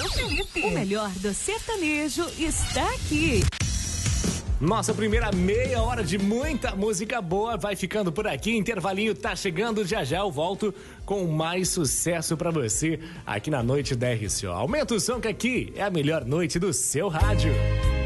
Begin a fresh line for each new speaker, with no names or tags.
Felipe. O melhor do sertanejo está aqui.
Nossa primeira meia hora de muita música boa vai ficando por aqui. Intervalinho tá chegando, já já eu volto com mais sucesso pra você aqui na noite da RCO. Aumenta o som que aqui é a melhor noite do seu rádio.